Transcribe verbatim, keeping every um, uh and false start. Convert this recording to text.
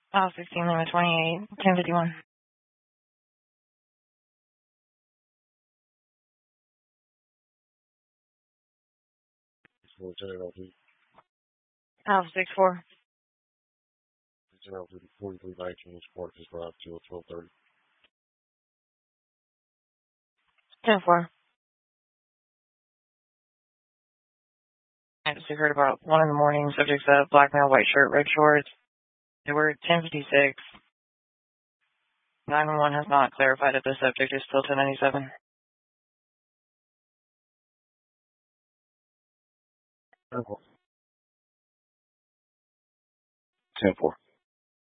File sixteen, Lima twenty-eight, ten fifty-one. File six four. forty-three nineteen, Spartacus Drive till twelve thirty. ten four. I just heard about one in the morning. Subject's a black male, white shirt, red shorts. They were ten fifty-six. nine one one has not clarified if the subject is still ten ninety-seven. ten four.